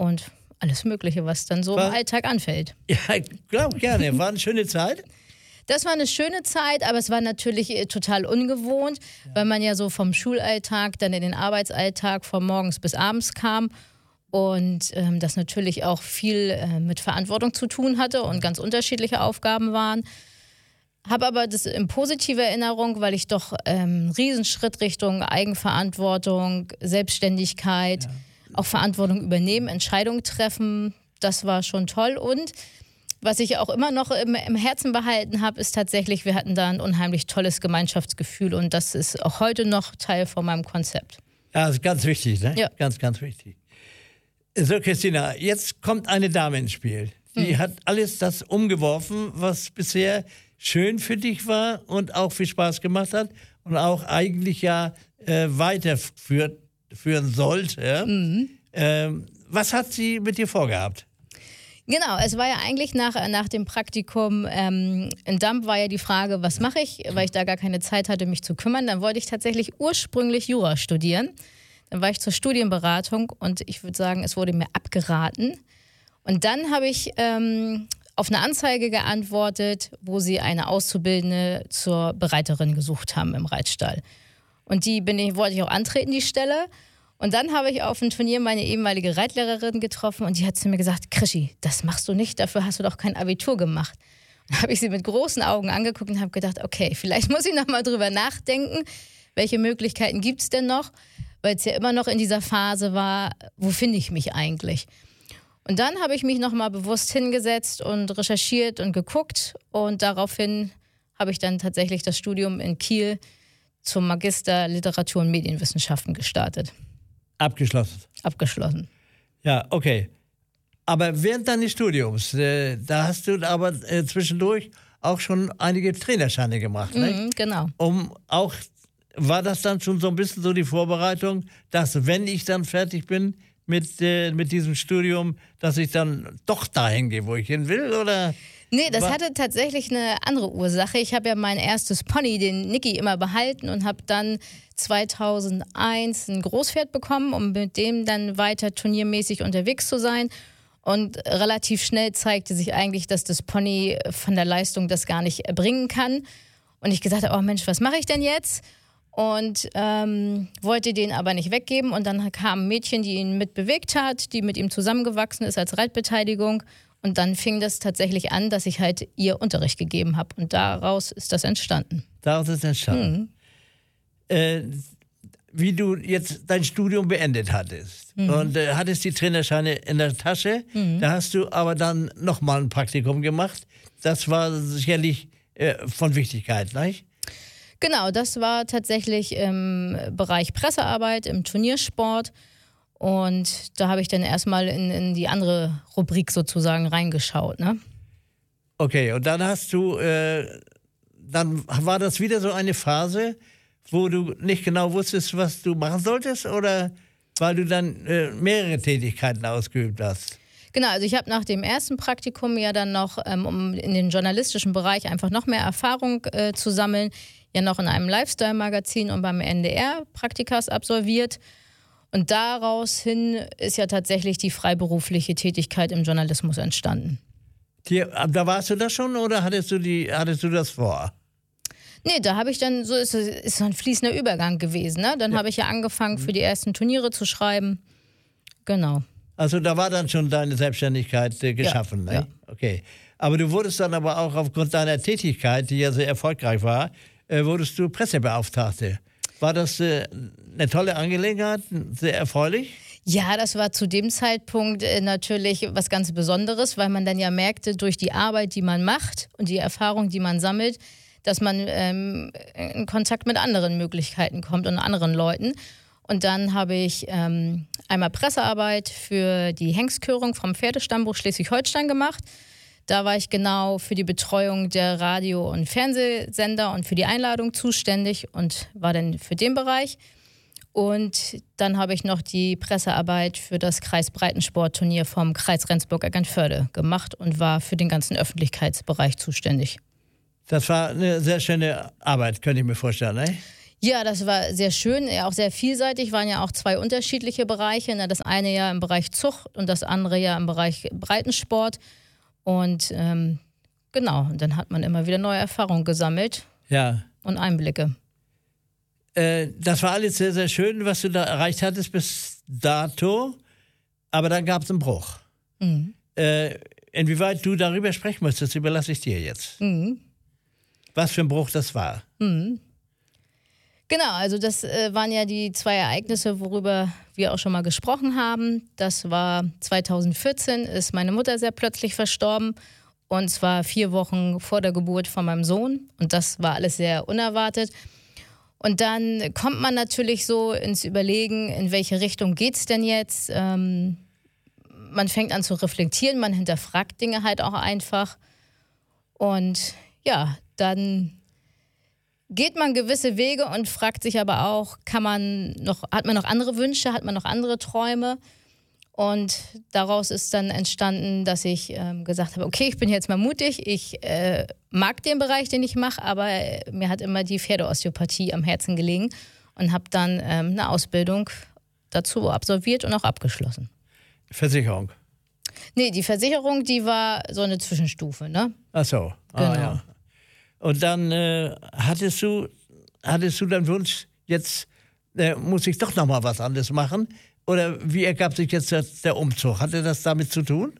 und alles Mögliche, was dann so im Alltag anfällt. Ja, ich glaube gerne. War eine schöne Zeit? Das war eine schöne Zeit, aber es war natürlich total ungewohnt, weil man ja so vom Schulalltag dann in den Arbeitsalltag von morgens bis abends kam und das natürlich auch viel mit Verantwortung zu tun hatte und ganz unterschiedliche Aufgaben waren. Habe aber das in positive Erinnerung, weil ich doch Riesenschritt Richtung Eigenverantwortung, Selbstständigkeit, auch Verantwortung übernehmen, Entscheidungen treffen, das war schon toll. Und was ich auch immer noch im Herzen behalten habe, ist tatsächlich, wir hatten da ein unheimlich tolles Gemeinschaftsgefühl und das ist auch heute noch Teil von meinem Konzept. Ja, das ist ganz wichtig, ne? Ja. Ganz, ganz wichtig. So, Christina, jetzt kommt eine Dame ins Spiel. Die hat alles das umgeworfen, was bisher schön für dich war und auch viel Spaß gemacht hat und auch eigentlich ja weiterführen sollte. Was hat sie mit dir vorgehabt? Genau, es war ja eigentlich nach dem Praktikum in Damp war ja die Frage, was mache ich, weil ich da gar keine Zeit hatte, mich zu kümmern. Dann wollte ich tatsächlich ursprünglich Jura studieren. Dann war ich zur Studienberatung und ich würde sagen, es wurde mir abgeraten. Und dann habe ich auf eine Anzeige geantwortet, wo sie eine Auszubildende zur Bereiterin gesucht haben im Reitstall. Und wollte ich auch antreten, die Stelle. Und dann habe ich auf dem Turnier meine ehemalige Reitlehrerin getroffen und die hat zu mir gesagt, Krischi, das machst du nicht, dafür hast du doch kein Abitur gemacht. Und dann habe ich sie mit großen Augen angeguckt und habe gedacht, okay, vielleicht muss ich noch mal drüber nachdenken, welche Möglichkeiten gibt es denn noch, weil es ja immer noch in dieser Phase war, wo finde ich mich eigentlich? Und dann habe ich mich noch mal bewusst hingesetzt und recherchiert und geguckt und daraufhin habe ich dann tatsächlich das Studium in Kiel zum Magister Literatur- und Medienwissenschaften gestartet. Abgeschlossen. Ja, okay. Aber während deines Studiums, da hast du aber zwischendurch auch schon einige Trainerscheine gemacht, ne? Genau. War das dann schon so ein bisschen so die Vorbereitung, dass wenn ich dann fertig bin mit diesem Studium, dass ich dann doch dahin gehe, wo ich hin will, oder? Nee, das hatte tatsächlich eine andere Ursache. Ich habe ja mein erstes Pony, den Niki, immer behalten und habe dann 2001 ein Großpferd bekommen, um mit dem dann weiter turniermäßig unterwegs zu sein. Und relativ schnell zeigte sich eigentlich, dass das Pony von der Leistung das gar nicht erbringen kann. Und ich gesagt habe, oh Mensch, was mache ich denn jetzt? Und wollte den aber nicht weggeben. Und dann kam ein Mädchen, die ihn mitbewegt hat, die mit ihm zusammengewachsen ist als Reitbeteiligung. Und dann fing das tatsächlich an, dass ich halt ihr Unterricht gegeben habe. Und daraus ist das entstanden. Wie du jetzt dein Studium beendet hattest und hattest die Trainerscheine in der Tasche, da hast du aber dann nochmal ein Praktikum gemacht. Das war sicherlich von Wichtigkeit, nicht? Genau, das war tatsächlich im Bereich Pressearbeit, im Turniersport. Und da habe ich dann erstmal in die andere Rubrik sozusagen reingeschaut, ne? Okay, und dann dann war das wieder so eine Phase, wo du nicht genau wusstest, was du machen solltest, oder weil du dann mehrere Tätigkeiten ausgeübt hast? Genau, also ich habe nach dem ersten Praktikum ja dann noch, um in den journalistischen Bereich einfach noch mehr Erfahrung zu sammeln, ja noch in einem Lifestyle-Magazin und beim NDR Praktikas absolviert. Und daraus hin ist ja tatsächlich die freiberufliche Tätigkeit im Journalismus entstanden. Da warst du das schon oder hattest du das vor? Nee, da habe ich dann, so ist so ein fließender Übergang gewesen. Ne? Dann habe ich ja angefangen, für die ersten Turniere zu schreiben. Genau. Also da war dann schon deine Selbstständigkeit geschaffen, ne? Ja. Okay. Aber du wurdest dann aber auch aufgrund deiner Tätigkeit, die ja sehr erfolgreich war, wurdest du Pressebeauftragte. War das eine tolle Angelegenheit, sehr erfreulich? Ja, das war zu dem Zeitpunkt natürlich was ganz Besonderes, weil man dann ja merkte, durch die Arbeit, die man macht und die Erfahrung, die man sammelt, dass man in Kontakt mit anderen Möglichkeiten kommt und anderen Leuten. Und dann habe ich einmal Pressearbeit für die Hengstkörung vom Pferdestammbuch Schleswig-Holstein gemacht. Da war ich genau für die Betreuung der Radio- und Fernsehsender und für die Einladung zuständig und war dann für den Bereich. Und dann habe ich noch die Pressearbeit für das Kreisbreitensportturnier vom Kreis Rendsburg-Eckernförde gemacht und war für den ganzen Öffentlichkeitsbereich zuständig. Das war eine sehr schöne Arbeit, könnte ich mir vorstellen, ne? Ja, das war sehr schön, ja, auch sehr vielseitig, waren ja auch 2 unterschiedliche Bereiche. Ne? Das eine ja im Bereich Zucht und das andere ja im Bereich Breitensport. Und genau, und dann hat man immer wieder neue Erfahrungen gesammelt und Einblicke. Das war alles sehr, sehr schön, was du da erreicht hattest bis dato, aber dann gab es einen Bruch. Mhm. Inwieweit du darüber sprechen möchtest, überlasse ich dir jetzt. Mhm. Was für ein Bruch das war. Mhm. Genau, also das waren ja die 2 Ereignisse, worüber wir auch schon mal gesprochen haben. Das war 2014, ist meine Mutter sehr plötzlich verstorben. Und zwar 4 Wochen vor der Geburt von meinem Sohn. Und das war alles sehr unerwartet. Und dann kommt man natürlich so ins Überlegen, in welche Richtung geht's denn jetzt? Man fängt an zu reflektieren, man hinterfragt Dinge halt auch einfach. Und ja, dann geht man gewisse Wege und fragt sich aber auch, hat man noch andere Wünsche, hat man noch andere Träume? Und daraus ist dann entstanden, dass ich gesagt habe, okay, ich bin jetzt mal mutig, ich mag den Bereich, den ich mache, aber mir hat immer die Pferdeosteopathie am Herzen gelegen und habe dann eine Ausbildung dazu absolviert und auch abgeschlossen. Versicherung? Nee, die Versicherung, die war so eine Zwischenstufe, ne? Ach so. Genau. Ja. Und dann hattest du den Wunsch, jetzt muss ich doch noch mal was anderes machen? Oder wie ergab sich jetzt der Umzug? Hatte das damit zu tun?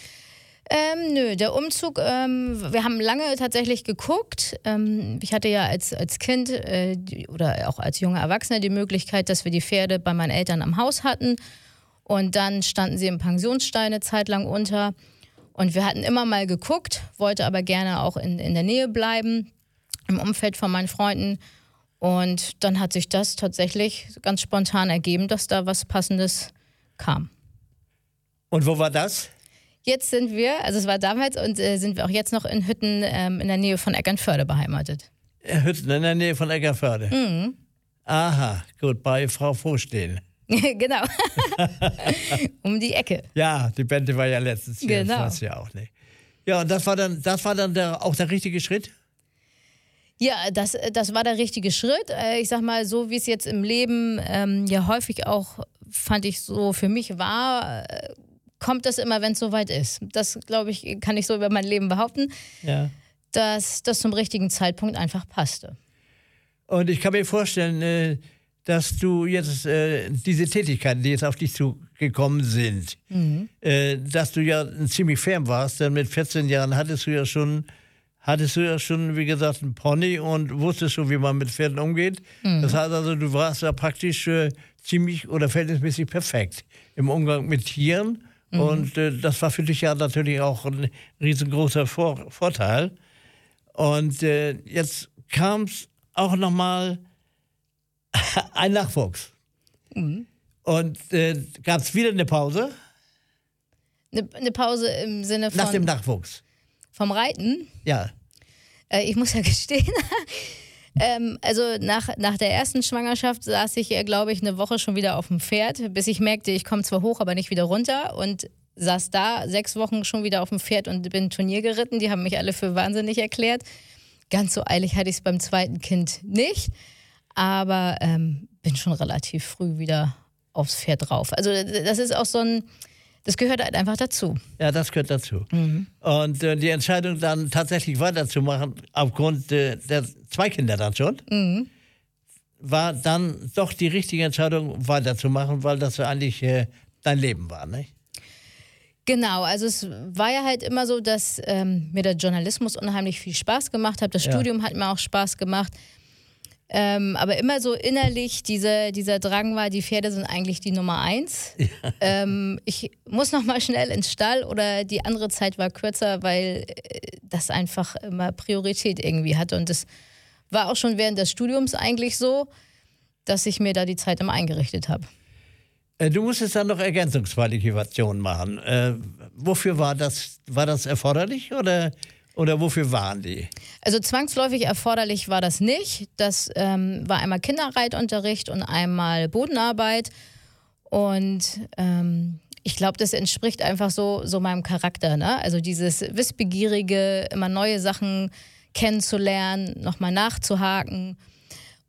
Nö, der Umzug, wir haben lange tatsächlich geguckt. Ich hatte ja als Kind oder auch als junger Erwachsener die Möglichkeit, dass wir die Pferde bei meinen Eltern am Haus hatten. Und dann standen sie im Pensionsstein eine Zeit lang unter. Und wir hatten immer mal geguckt, wollte aber gerne auch in der Nähe bleiben, im Umfeld von meinen Freunden. Und dann hat sich das tatsächlich ganz spontan ergeben, dass da was Passendes kam. Und wo war das? Jetzt sind wir, also es war damals und sind wir auch jetzt noch in Hütten in der Nähe von Eckernförde beheimatet. Hütten in der Nähe von Eckernförde? Mhm. Aha, gut, bei Frau Vorstehen. Genau. Um die Ecke. Ja, die Bente war ja letztens hier, Genau. das weiß ja auch nicht. Ja, und das war dann auch der richtige Schritt? Ja, das war der richtige Schritt. Ich sag mal, so wie es jetzt im Leben ja häufig auch, fand ich, so für mich war, kommt das immer, wenn es soweit ist. Das, glaube ich, kann ich so über mein Leben behaupten, Ja. dass das zum richtigen Zeitpunkt einfach passte. Und ich kann mir vorstellen, dass du jetzt diese Tätigkeiten, die jetzt auf dich zugekommen sind, dass du ja ziemlich firm warst, denn mit 14 Jahren hattest du ja schon, wie gesagt, einen Pony und wusstest schon, wie man mit Pferden umgeht. Das heißt also, du warst da praktisch ziemlich oder verhältnismäßig perfekt im Umgang mit Tieren. Und das war für dich ja natürlich auch ein riesengroßer Vorteil. Und jetzt kam es auch nochmal ein Nachwuchs. Und gab es wieder eine Pause? Eine Pause im Sinne von... Nach dem Nachwuchs. Vom Reiten? Ja. Ich muss ja gestehen, also nach der ersten Schwangerschaft saß ich, glaube ich, eine Woche schon wieder auf dem Pferd, bis ich merkte, ich komme zwar hoch, aber nicht wieder runter und saß da 6 Wochen schon wieder auf dem Pferd und bin Turnier geritten. Die haben mich alle für wahnsinnig erklärt. Ganz so eilig hatte ich es beim zweiten Kind nicht, aber bin schon relativ früh wieder aufs Pferd drauf. Also das ist auch so ein... Das gehört halt einfach dazu. Ja, das gehört dazu. Und die Entscheidung dann tatsächlich weiterzumachen, aufgrund der 2 Kinder dann schon, war dann doch die richtige Entscheidung weiterzumachen, weil das ja eigentlich dein Leben war, nicht? Genau, also es war ja halt immer so, dass mir der Journalismus unheimlich viel Spaß gemacht hat. Das Studium hat mir auch Spaß gemacht. Aber immer so innerlich dieser Drang war, die Pferde sind eigentlich die Nummer 1. Ja. Ich muss noch mal schnell ins Stall oder die andere Zeit war kürzer, weil das einfach immer Priorität irgendwie hatte. Und das war auch schon während des Studiums eigentlich so, dass ich mir da die Zeit immer eingerichtet habe. Du musstest dann noch Ergänzungsqualifikationen machen. Wofür war das? War das erforderlich oder wofür waren die? Also zwangsläufig erforderlich war das nicht. Das war einmal Kinderreitunterricht und einmal Bodenarbeit. Und ich glaube, das entspricht einfach so meinem Charakter, ne? Also dieses Wissbegierige, immer neue Sachen kennenzulernen, nochmal nachzuhaken.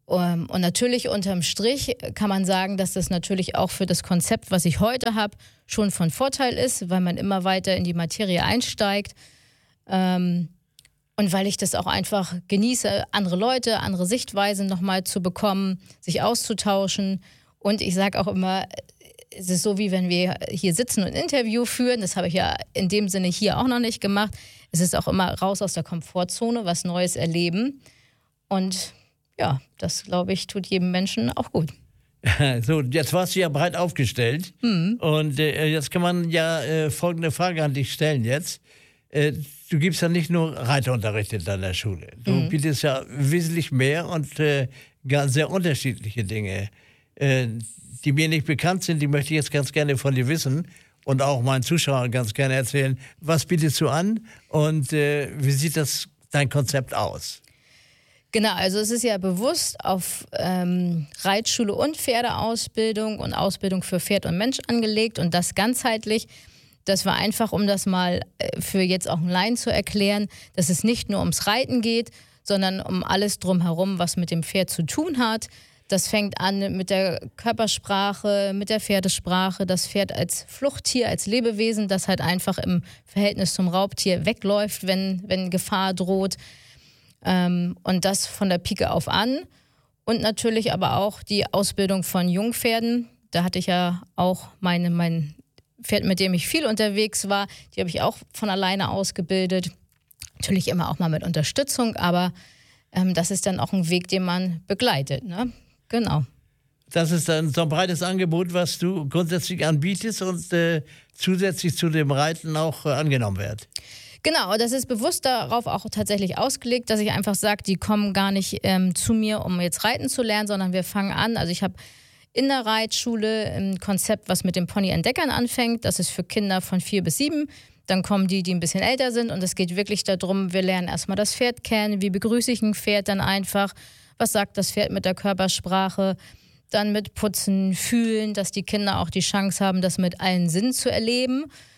Und natürlich unterm Strich kann man sagen, dass das natürlich auch für das Konzept, was ich heute habe, schon von Vorteil ist, weil man immer weiter in die Materie einsteigt. Und weil ich das auch einfach genieße, andere Leute, andere Sichtweisen nochmal zu bekommen, sich auszutauschen. Und ich sage auch immer, es ist so, wie wenn wir hier sitzen und ein Interview führen. Das habe ich ja in dem Sinne hier auch noch nicht gemacht. Es ist auch immer raus aus der Komfortzone, was Neues erleben. Und ja, das, glaube ich, tut jedem Menschen auch gut. So, jetzt warst du ja breit aufgestellt. Und jetzt kann man ja folgende Frage an dich stellen jetzt. Du gibst ja nicht nur Reiterunterricht in deiner Schule. Du bietest ja wesentlich mehr und sehr unterschiedliche Dinge, die mir nicht bekannt sind. Die möchte ich jetzt ganz gerne von dir wissen und auch meinen Zuschauern ganz gerne erzählen. Was bietest du an und wie sieht dein Konzept aus? Genau, also es ist ja bewusst auf Reitschule und Pferdeausbildung und Ausbildung für Pferd und Mensch angelegt und das ganzheitlich. Das war einfach, um das mal für jetzt auch einen Laien zu erklären, dass es nicht nur ums Reiten geht, sondern um alles drumherum, was mit dem Pferd zu tun hat. Das fängt an mit der Körpersprache, mit der Pferdesprache, das Pferd als Fluchttier, als Lebewesen, das halt einfach im Verhältnis zum Raubtier wegläuft, wenn Gefahr droht. Und das von der Pike auf an. Und natürlich aber auch die Ausbildung von Jungpferden. Da hatte ich ja auch mein Pferd, mit dem ich viel unterwegs war, die habe ich auch von alleine ausgebildet. Natürlich immer auch mal mit Unterstützung, aber das ist dann auch ein Weg, den man begleitet, ne? Genau. Das ist dann so ein breites Angebot, was du grundsätzlich anbietest und zusätzlich zu dem Reiten auch angenommen wird. Genau, das ist bewusst darauf auch tatsächlich ausgelegt, dass ich einfach sage, die kommen gar nicht zu mir, um jetzt reiten zu lernen, sondern wir fangen an. Also ich habe in der Reitschule ein Konzept, was mit dem Pony-Entdeckern anfängt. Das ist für Kinder von 4 bis 7. Dann kommen die ein bisschen älter sind und es geht wirklich darum, wir lernen erstmal das Pferd kennen. Wie begrüße ich ein Pferd dann einfach? Was sagt das Pferd mit der Körpersprache? Dann mit Putzen, Fühlen, dass die Kinder auch die Chance haben, das mit allen Sinnen zu erleben.